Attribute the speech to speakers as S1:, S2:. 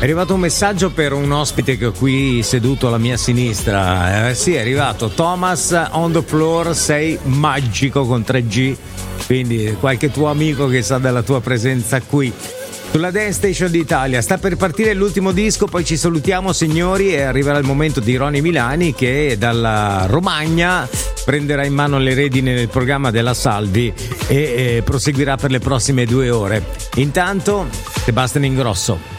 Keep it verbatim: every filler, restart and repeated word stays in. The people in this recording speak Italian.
S1: arrivato un messaggio per un ospite che ho qui seduto alla mia sinistra. Eh, sì, è arrivato Thomas on the floor, sei magico con tre G. Quindi qualche tuo amico che sa della tua presenza qui sulla Dance Station d'Italia. Sta per partire l'ultimo disco, poi ci salutiamo signori e arriverà il momento di Ronny Milani che dalla Romagna prenderà in mano le redini nel programma della Salvi e, e proseguirà per le prossime due ore. Intanto Sebastian Ingrosso.